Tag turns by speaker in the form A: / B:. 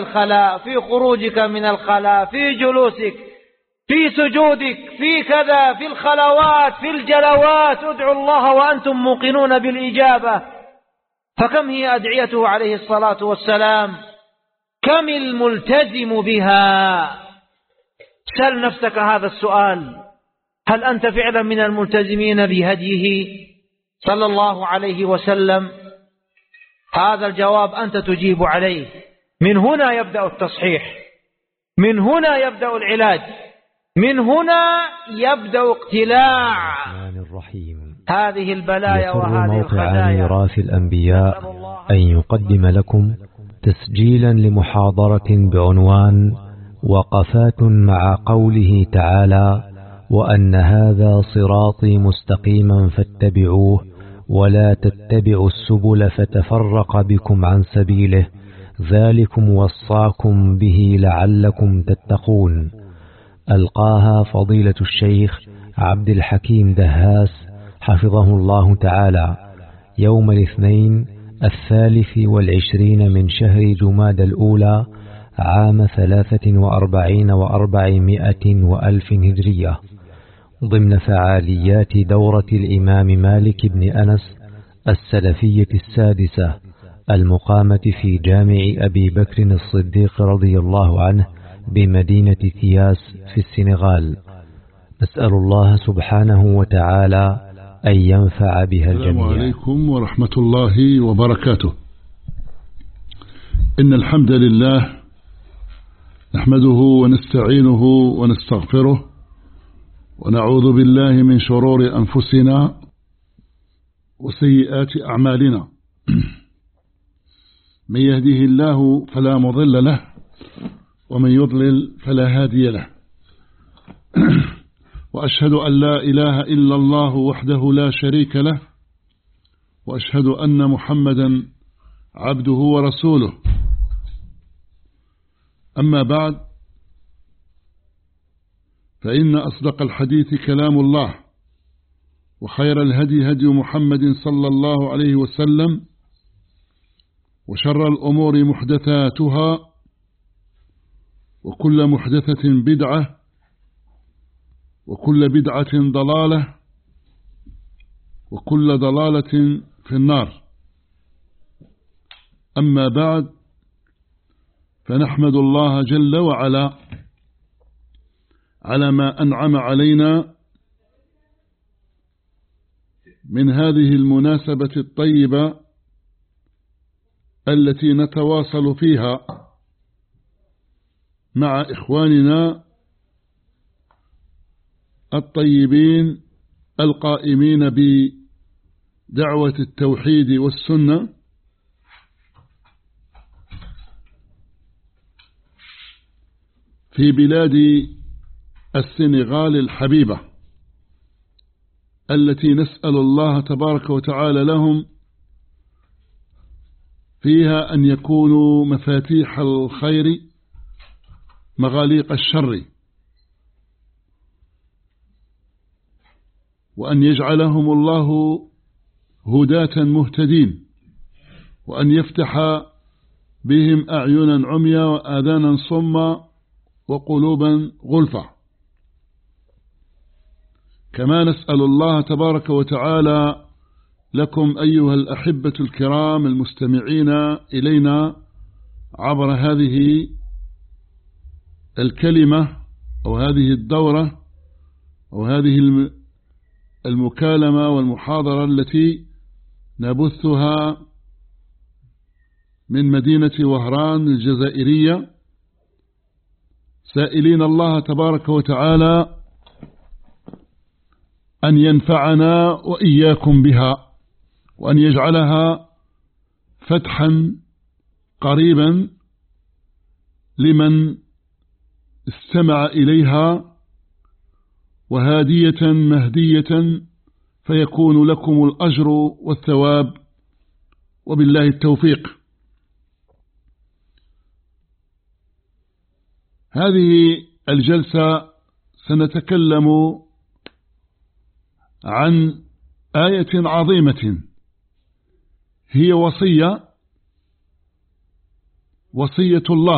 A: الخلاء، في خروجك من الخلاء، في جلوسك، في سجودك، في كذا، في الخلوات، في الجلوات، ادعوا الله وأنتم موقنون بالإجابة. فكم هي أدعيته عليه الصلاة والسلام؟ كم الملتزم بها؟ سل نفسك هذا السؤال: هل أنت فعلا من الملتزمين بهديه صلى الله عليه وسلم؟ هذا الجواب أنت تجيب عليه. من هنا يبدأ التصحيح، من هنا يبدأ العلاج، من هنا يبدأ اقتلاع هذه البلايا وهذه الخزايا.
B: موقع ميراث الأنبياء أن يقدم لكم تسجيلا لمحاضرة بعنوان وقفات مع قوله تعالى: وأن هذا صراطي مستقيما فاتبعوه ولا تتبعوا السبل فتفرق بكم عن سبيله ذلكم وصاكم به لعلكم تتقون. ألقاها فضيلة الشيخ عبد الحكيم دهاس حفظه الله تعالى يوم الاثنين 23 من شهر جماد الأولى عام 43 و400 وألف هجرية، ضمن فعاليات دورة الإمام مالك بن أنس السلفية السادسة المقامة في جامع أبي بكر الصديق رضي الله عنه بمدينة تياس في السنغال. نسأل الله سبحانه وتعالى أن ينفع بها الجميع.
C: السلام عليكم ورحمة الله وبركاته. إن الحمد لله نحمده ونستعينه ونستغفره ونعوذ بالله من شرور أنفسنا وسيئات أعمالنا. من يهده الله فلا مضل له ومن يضلل فلا هادي له. وأشهد أن لا إله إلا الله وحده لا شريك له، وأشهد أن محمدا عبده ورسوله. أما بعد، فإن أصدق الحديث كلام الله، وخير الهدي هدي محمد صلى الله عليه وسلم، وشر الأمور محدثاتها، وكل محدثة بدعة، وكل بدعة ضلالة، وكل ضلالة في النار. أما بعد، فنحمد الله جل وعلا على ما أنعم علينا من هذه المناسبة الطيبة التي نتواصل فيها مع إخواننا الطيبين القائمين بدعوة التوحيد والسنة في بلاد السنغال الحبيبة، التي نسأل الله تبارك وتعالى لهم فيها أن يكونوا مفاتيح الخير مغاليق الشر، وأن يجعلهم الله هداة مهتدين، وأن يفتح بهم أعينا عميا وآذانا صما وقلوبا غلفة. كما نسأل الله تبارك وتعالى لكم أيها الأحبة الكرام المستمعين إلينا عبر هذه الكلمة أو هذه الدورة أو هذه المكالمة والمحاضرة التي نبثها من مدينة وهران الجزائرية، سائلين الله تبارك وتعالى أن ينفعنا وإياكم بها، وأن يجعلها فتحا قريبا لمن استمع إليها، وهادية مهدية، فيكون لكم الأجر والثواب، وبالله التوفيق. هذه الجلسة سنتكلم عن آية عظيمة، هي وصية الله